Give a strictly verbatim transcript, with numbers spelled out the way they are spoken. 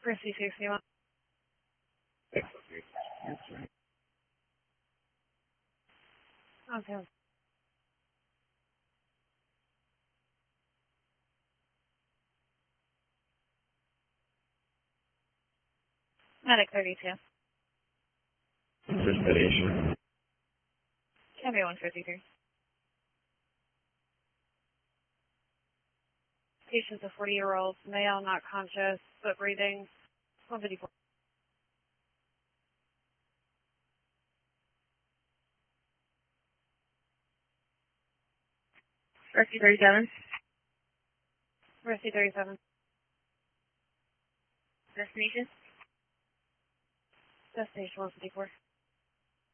Rescue sixty-one. That's right. Okay. Medic thirty-two. First sedation. Caveat one fifty-three. Patient's a forty-year-old male, not conscious, but breathing. one fifty-four. Rescue thirty-seven. Rescue thirty-seven. Destination? Destination one fifty-four.